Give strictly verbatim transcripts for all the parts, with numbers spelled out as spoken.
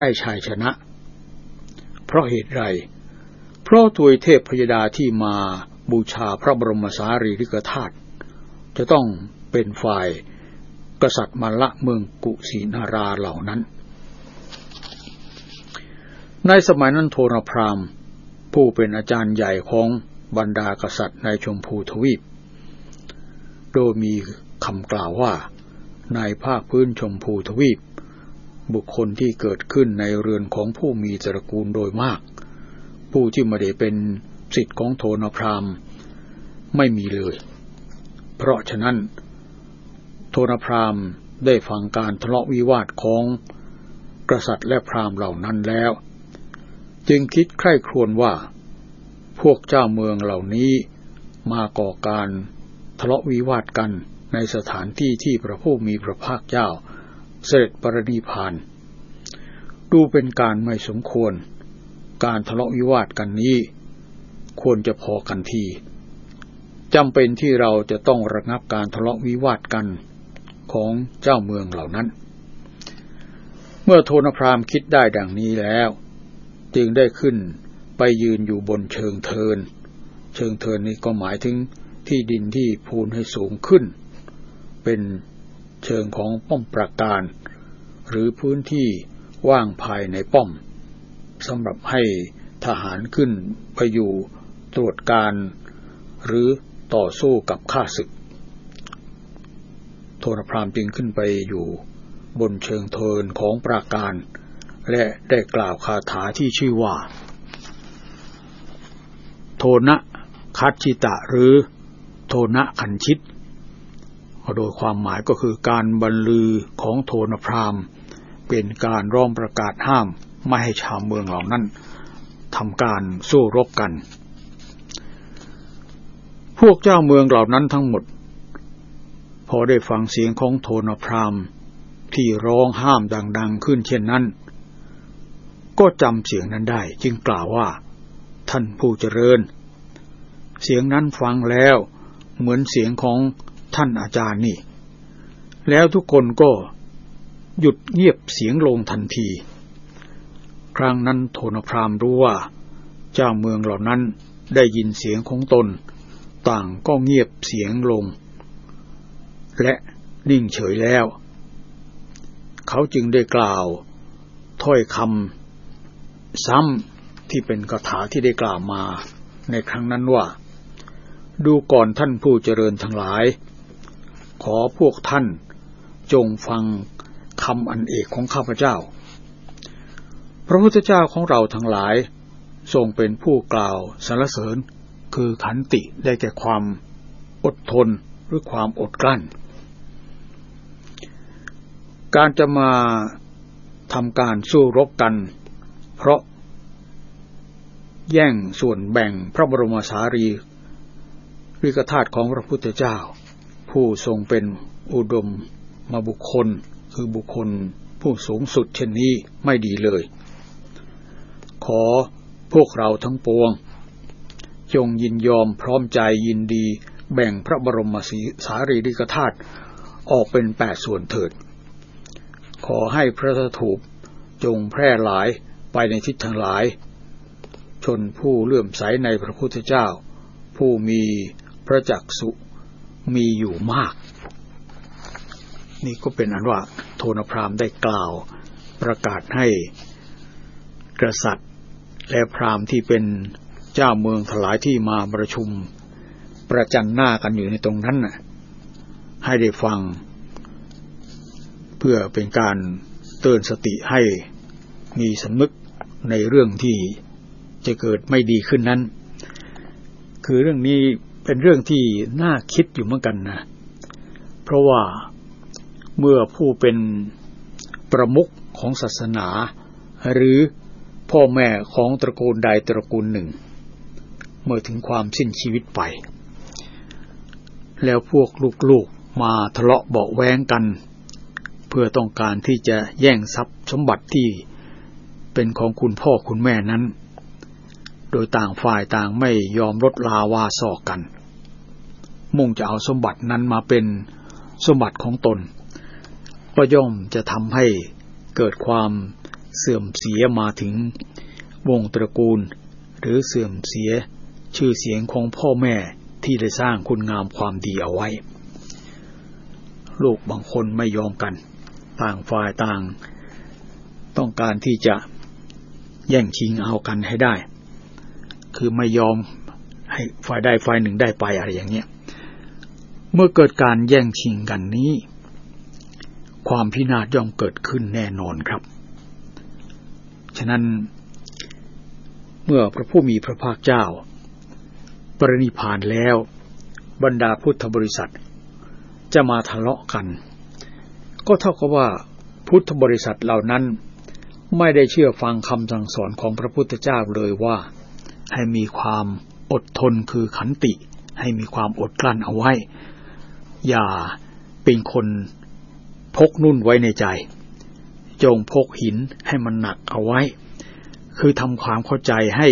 ได้ชัยชนะเพราะเหตุไรเพราะทวยเทพพยดาที่มาบูชาพระบรมสารีริกธาตุจะต้องเป็นฝ่ายกษัตริย์มลละเมืองกุสินาราเหล่านั้นในสมัยนั้นโทนพราหมณ์ผู้เป็นอาจารย์ใหญ่ของบรรดากษัตริย์ในชมพูทวีปโดยมีคำกล่าวว่าในภาคพื้นชมพูทวีปบุคคลที่เกิดขึ้นในเรือนของผู้มีตระกูลโดยมากผู้ที่ไม่ได้เป็นศิษย์ของโทนพราหมณ์ไม่มีเลยเพราะฉะนั้นโทนพราหมณ์ได้ฟังการทะเลาะวิวาทของกษัตริย์และพราหมณ์เหล่านั้นแล้วจึงคิดใคร่ครวญว่าพวกเจ้าเมืองเหล่านี้มาก่อการทะเลาะวิวาทกันในสถานที่ที่พระผู้มีพระภาคเจ้าเสด็จปรินิพพานดูเป็นการไม่สมควรการทะเลาะวิวาทกันนี้ควรจะพอกันทีจำเป็นที่เราจะต้องระงับการทะเลาะวิวาทกันของเจ้าเมืองเหล่านั้นเมื่อโทนพราหมณ์คิดได้ดังนี้แล้วจึงได้ขึ้นไปยืนอยู่บนเชิงเทินเชิงเทินนี้ก็หมายถึงที่ดินที่พูนให้สูงขึ้นเป็นเชิงของป้อมปราการหรือพื้นที่ว่างภายในป้อมสำหรับให้ทหารขึ้นไปอยู่ตรวจการหรือต่อสู้กับข้าศึกโทนพราหมณ์จึงขึ้นไปอยู่บนเชิงเทินของปราการและได้กล่าวคาถาที่ชื่อว่าโทนะคัจฉิตะหรือโทนะคันชิตโดยความหมายก็คือการบรรลือของโทนพราหมณ์เป็นการร้องประกาศห้ามไม่ให้ชาวเมืองเหล่านั้นทำการสู้รบกันพวกเจ้าเมืองเหล่านั้นทั้งหมดพอได้ฟังเสียงของโทนพราหมณ์ที่ร้องห้ามดังๆขึ้นเช่นนั้นก็จำเสียงนั้นได้จึงกล่าวว่าท่านผู้เจริญเสียงนั้นฟังแล้วเหมือนเสียงของท่านอาจารย์นี่แล้วทุกคนก็หยุดเงียบเสียงลงทันทีครั้งนั้นโทนพราหมณ์รู้ว่าเจ้าเมืองเหล่านั้นได้ยินเสียงของตนต่างก็เงียบเสียงลงและนิ่งเฉยแล้วเขาจึงได้กล่าวถ้อยคำซ้ำที่เป็นคาถาที่ได้กล่าวมาในครั้งนั้นว่าดูก่อนท่านผู้เจริญทั้งหลายขอพวกท่านจงฟังคำอันเอกของข้าพเจ้าพระพุทธเจ้าของเราทั้งหลายทรงเป็นผู้กล่าวสรรเสริญคือขันติได้แก่ความอดทนหรือความอดกลั้นการจะมาทำการสู้รบกันเพราะแย่งส่วนแบ่งพระบรมสารีริกธาตุของพระพุทธเจ้าผู้ทรงเป็นอุดมมาบุคคลคือบุคคลผู้สูงสุดเช่นนี้ไม่ดีเลยขอพวกเราทั้งปวงจงยินยอมพร้อมใจยินดีแบ่งพระบรมสารีริกธาตุออกเป็นแปดส่วนเถิดขอให้พระถูปจงแพร่หลายไปในทิศทั้งหลายชนผู้เลื่อมใสในพระพุทธเจ้าผู้มีพระจักษุมีอยู่มากนี่ก็เป็นอันว่าโทนพราหมณ์ได้กล่าวประกาศให้กษัตริย์และพราหมณ์ที่เป็นเจ้าเมืองทั้งหลายที่มาประชุมประจันหน้ากันอยู่ในตรงนั้นน่ะให้ได้ฟังเพื่อเป็นการเตือนสติให้มีสำนึกในเรื่องที่จะเกิดไม่ดีขึ้นนั้นคือเรื่องนี้เป็นเรื่องที่น่าคิดอยู่เหมือนกันนะเพราะว่าเมื่อผู้เป็นประมุขของศาสนาหรือพ่อแม่ของตระกูลใดตระกูลหนึ่งเมื่อถึงความสิ้นชีวิตไปแล้วพวกลูกๆมาทะเลาะเบาะแว้งกันเพื่อต้องการที่จะแย่งทรัพย์สมบัติที่เป็นของคุณพ่อคุณแม่นั้นโดยต่างฝ่ายต่างไม่ยอมลดลาวาสอกกันมุ่งจะเอาสมบัตินั้นมาเป็นสมบัติของตนก็ย่อมจะทำให้เกิดความเสื่อมเสียมาถึงวงตระกูลหรือเสื่อมเสียชื่อเสียงของพ่อแม่ที่ได้สร้างคุณงามความดีเอาไว้ลูกบางคนไม่ยอมกันต่างฝ่ายต่างต้องการที่จะแย่งชิงเอากันให้ได้คือไม่ยอมให้ฝ่ายใดฝ่ายหนึ่งได้ไปอะไรอย่างเงี้ยเมื่อเกิดการแย่งชิงกันนี้ความพินาศย่อมเกิดขึ้นแน่นอนครับฉะนั้นเมื่อพระผู้มีพระภาคเจ้าปรินิพพานแล้วบรรดาพุทธบริษัทจะมาทะเลาะกันก็เท่ากับว่าพุทธบริษัทเหล่านั้นไม่ได้เชื่อฟังคำสั่งสอนของพระพุทธเจ้าเลยว่าให้มีความอดทนคือขันติให้มีความอดกลั้นเอาไว้อย่าเป็นคนพกนุ่นไว้ในใจจงพกหินให้มันหนักเอาไว้คือทำความเข้าใจให้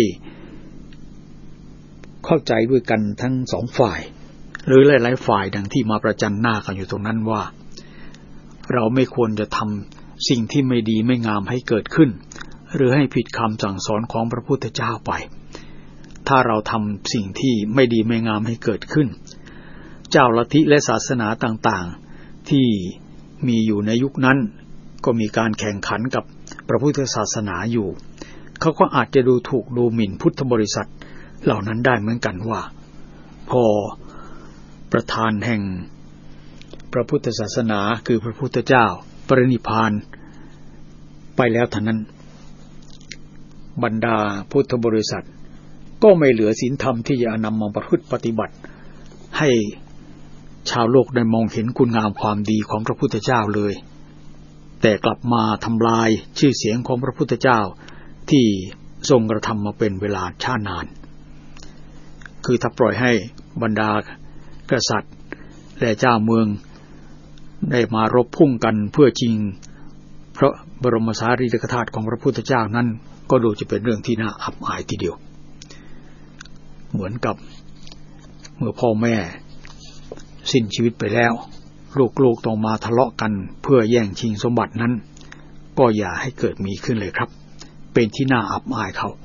เข้าใจด้วยกันทั้งสองฝ่ายหรือหลายๆฝ่ายดังที่มาประจันหน้ากันอยู่ตรงนั้นว่าเราไม่ควรจะทำสิ่งที่ไม่ดีไม่งามให้เกิดขึ้นหรือให้ผิดคำสั่งสอนของพระพุทธเจ้าไปถ้าเราทำสิ่งที่ไม่ดีไม่งามให้เกิดขึ้นเจ้าลัทธิและศาสนาต่างๆที่มีอยู่ในยุคนั้นก็มีการแข่งขันกับพระพุทธศาสนาอยู่เขาก็อาจจะดูถูกดูหมิ่นพุทธบริษัทเหล่านั้นได้เหมือนกันว่าพอประธานแห่งพระพุทธศาสนาคือพระพุทธเจ้าปรินิพพานไปแล้วเท่านั้นบรรดาพุทธบริษัทก็ไม่เหลือศีลธรรมที่จะนำมาประพฤติปฏิบัติให้ชาวโลกได้มองเห็นคุณงามความดีของพระพุทธเจ้าเลยแต่กลับมาทำลายชื่อเสียงของพระพุทธเจ้าที่ทรงกระทำมาเป็นเวลาช้านานคือถ้าปล่อยให้บรรดากษัตริย์และเจ้าเมืองได้มารบพุ่งกันเพื่อชิงพระบรมสารีริกธาตุของพระพุทธเจ้านั้นก็ดูจะเป็นเรื่องที่น่าอับอายทีเดียวเหมือนกับเมื่อพ่อแม่สิ้นชีวิตไปแล้วลูกๆต้องมาทะเลาะกันเพื่อแย่งชิงสมบัตินั้นก็อย่าให้เกิดมีขึ้นเลยครับเป็นที่น่าอับอายเขา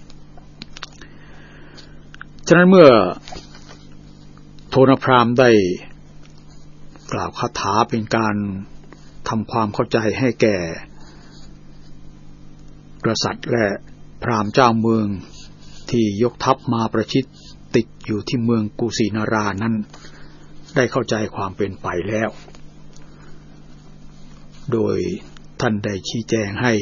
ฉะนั้นเมื่อโทนพราหมณ์ได้กล่าวคาถาเป็นการทำความเข้าใจให้แก่กษัตริย์และพราหมณ์เจ้าเมืองที่ยกทัพมาประชิดติดอยู่ที่เมืองกุสินารานั้นได้เข้าใจความเป็นไปแล้วโดยท่านได้ชี้แจงให้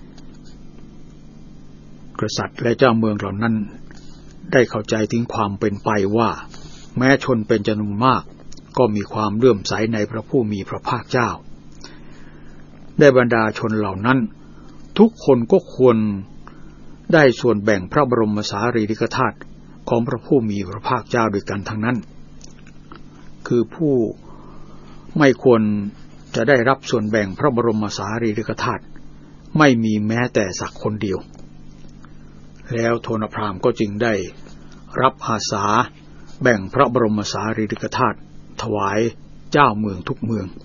กษัตริย์และเจ้าเมืองเหล่านั้นได้เข้าใจถึงความเป็นไปว่าแม้ชนเป็นจำนวนมากก็มีความเลื่อมใสในพระผู้มีพระภาคเจ้าได้บรรดาชนเหล่านั้นทุกคนก็ควรได้ส่วนแบ่งพระบรมสารีริกธาตุของพระผู้มีพระภาคเจ้าด้วยกันทั้งนั้นคือผู้ไม่ควรจะได้รับส่วนแบ่งพระบรมสารีริกธาตุไม่มีแม้แต่สักคนเดียวแล้วโทนพราหมณ์ก็จึงได้รับอาสาแบ่งพระบรมสารีริกธาตุถวายเจ้าเมืองทุกเมือง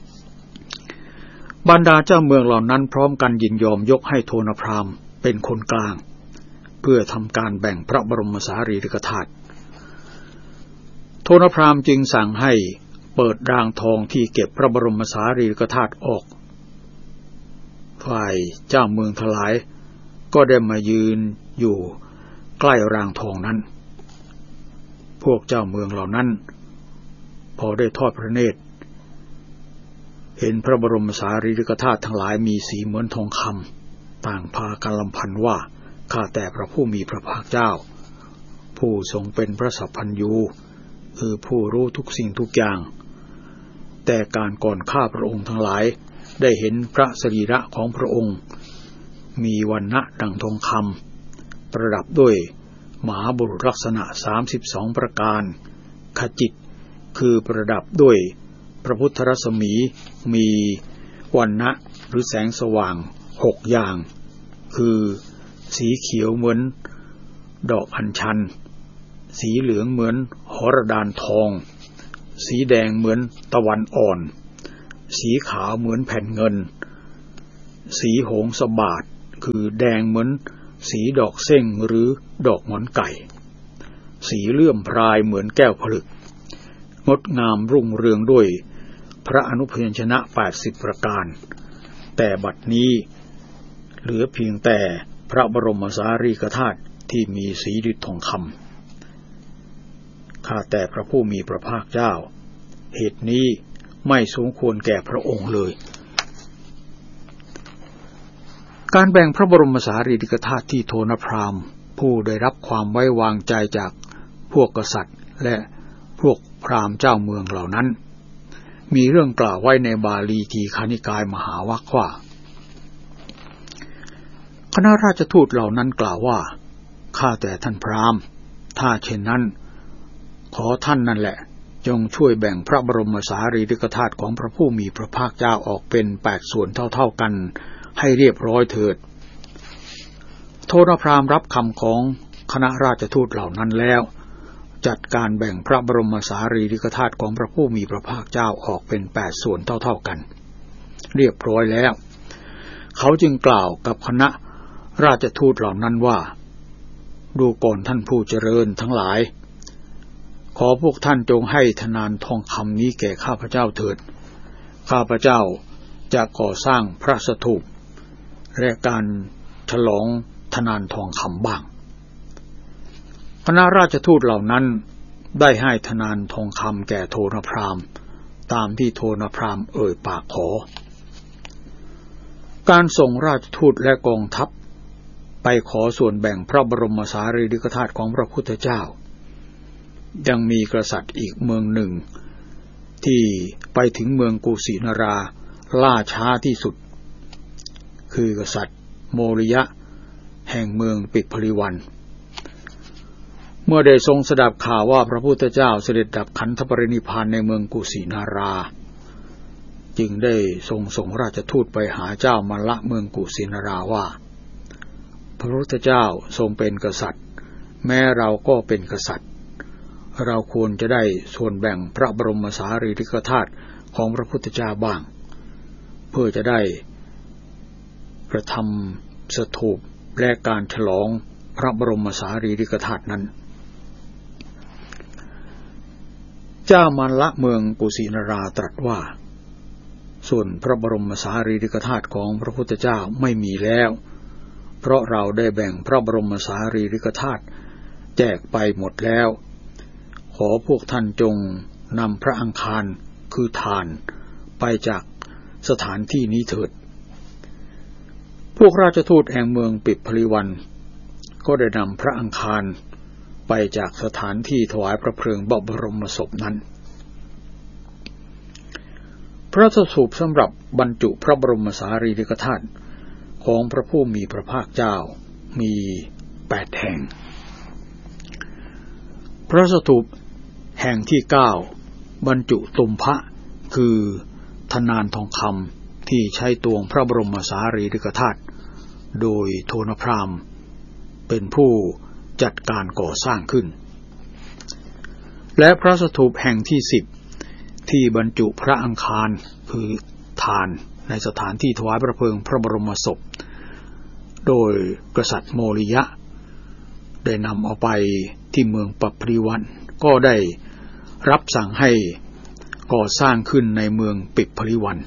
บรรดาเจ้าเมืองเหล่านั้นพร้อมกันยินยอมยกให้โทนพราหมณ์เป็นคนกลางเพื่อทำการแบ่งพระบรมสารีริกธาตุโทนพราหมณ์จึงสั่งให้เปิดรางทองที่เก็บพระบรมสารีริกธาตุออกฝ่ายเจ้าเมืองทั้งหลายก็ได้มายืนอยู่ใกล้รางทองนั้นพวกเจ้าเมืองเหล่านั้นพอได้ทอดพระเนตรเห็นพระบรมสารีริกธาตุทั้งหลายมีสีเหมือนทองคำต่างพากันรำพันว่าข้าแต่พระผู้มีพระภาคเจ้าผู้ทรงเป็นพระสัพพัญญูคือผู้รู้ทุกสิ่งทุกอย่างแต่การก่อนข้าพระองค์ทั้งหลายได้เห็นพระสรีระของพระองค์มีวรรณะดังทองคำประดับด้วยมหาบุรุษลักษณะสามสิบสองประการขจิตคือประดับด้วยพระพุทธรัศมีมีวรรณะหรือแสงสว่างหกอย่างคือสีเขียวเหมือนดอกอัญชันสีเหลืองเหมือนหรดานทองสีแดงเหมือนตะวันอ่อนสีขาวเหมือนแผ่นเงินสีหงสบาทคือแดงเหมือนสีดอกเส้งหรือดอกหงอนไก่สีเลื่อมพรายเหมือนแก้วผลึกงดงามรุ่งเรืองด้วยพระอนุพยัญชนะแปดสิบประการแต่บัดนี้เหลือเพียงแต่พระบรมสารีริกธาตุที่มีสีดุจทองคำข้าแต่พระผู้มีพระภาคเจ้าเหตุนี้ไม่สมควรแก่พระองค์เลยการแบ่งพระบรมสารีริกธาตุที่โทนพราหมณ์ผู้ได้รับความไว้วางใจจากพวกกษัตริย์และพวกพราหมณ์เจ้าเมืองเหล่านั้นมีเรื่องกล่าวไว้ในบาลีทีฆานิกายมหาวรรคว่าคณะราชทูตเหล่านั้นกล่าวว่าข้าแต่ท่านพราหมณ์ถ้าเช่นนั้นขอท่านนั่นแหละจงช่วยแบ่งพระบรมสารีริกธาตุของพระผู้มีพระภาคเจ้าออกเป็นแปดส่วนเท่าๆกันให้เรียบร้อยเถิดโทนพราหมณ์รับคำของคณะราชทูตเหล่านั้นแล้วจัดการแบ่งพระบรมสารีริกธาตุของพระผู้มีพระภาคเจ้าออกเป็นแปดส่วนเท่าๆกันเรียบร้อยแล้วเขาจึงกล่าวกับคณะราชทูตเหล่านั้นว่าดูก่อนท่านผู้เจริญทั้งหลายขอพวกท่านจงให้ธนานทองคำนี้แก่ข้าพเจ้าเถิดข้าพเจ้าจะก่อสร้างพระสถูปและการฉลองธนานทองคำบ้างคณะราชทูตเหล่านั้นได้ให้ธนานทองคำแก่โทนพราหมณ์ตามที่โทนพราหมณ์เอ่ยปากขอการส่งราชทูตและกองทัพไปขอส่วนแบ่งพระบรมสารีริกธาตุของพระพุทธเจ้ายังมีกษัตริย์อีกเมืองหนึ่งที่ไปถึงเมืองกุสินาราล่าช้าที่สุดคือกษัตริย์โมริยะแห่งเมืองปิดพลิวันเมื่อได้ทรงสดับข่าวว่าพระพุทธเจ้าเสด็จดับขันธปรินิพพานในเมืองกุสินาราจึงได้ทรงส่งราชทูตไปหาเจ้ามัลละเมืองกุสินาราว่าพระพุทธเจ้าทรงเป็นกษัตริย์แม้เราก็เป็นกษัตริย์เราควรจะได้ส่วนแบ่งพระบรมสารีริกธาตุของพระพุทธเจ้าบ้างเพื่อจะได้กระทำสถูปและการฉลองพระบรมสารีริกธาตุนั้นเจ้ามัลละเมืองกุสินาราตรัสว่าส่วนพระบรมสารีริกธาตุของพระพุทธเจ้าไม่มีแล้วเพราะเราได้แบ่งพระบรมสารีริกธาตุแจกไปหมดแล้วขอพวกท่านจงนำพระอังคารคือฐานไปจากสถานที่นี้เถิดพวกราชทูตแห่งเมืองปิดพลิวันก็ได้นำพระอังคารไปจากสถานที่ถวายพระเพลิงบรมศพนั้นพระสถูปสำหรับบรรจุพระบรมสารีริกธาตุของพระผู้มีพระภาคเจ้ามีแปดแห่งพระสถูปแห่งที่เก้าบรรจุตุมพะคือธนานทองคำที่ใช้ตวงพระบรมสารีริกธาตุโดยโทนพราหมณ์เป็นผู้จัดการก่อสร้างขึ้นและพระสถูปแห่งที่สิบที่บรรจุพระอังคารคือฐานในสถานที่ถวายพระเพลิงพระบรมศพโดยกษัตริย์โมริยะได้นำเอาไปที่เมืองปัพพลิวันก็ได้รับสั่งให้ก่อสร้างขึ้นในเมืองปิพลิวัน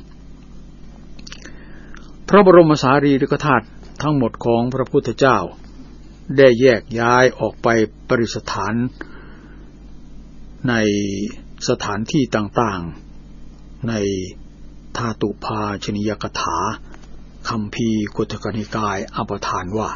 พระบรมสารีริกธาตุทั้งหมดของพระพุทธเจ้าได้แยกย้ายออกไปประดิษฐานในสถานที่ต่างๆในธาตุภาชนิยกถาคัมภีร์กุตกนิกายอปทานว่า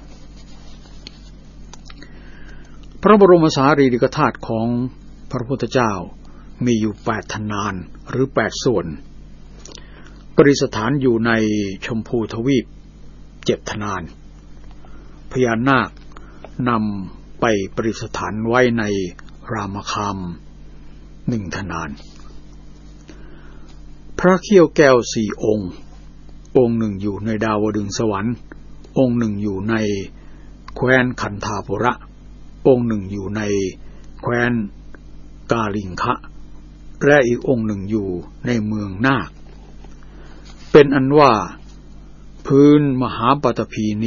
พระบรมสารีริกธาตุของพระพุทธเจ้ามีอยู่แปดทนานหรือแปดส่วนประดิษฐานอยู่ในชมพูทวีปเจ็ดทนานพญานาคนำไปประดิษฐานไว้ในรามคามหนึ่งทนานพระเขี้ยวแก้วสี่องค์องค์หนึ่งอยู่ในดาวดึงสวรรค์องค์หนึ่งอยู่ในแคว้นคันธาปุระองค์หนึ่งอยู่ในแคว้นกาลิงคะและอีกองค์หนึ่งอยู่ในเมืองนาคเป็นอันว่าพื้นมหาปฐพี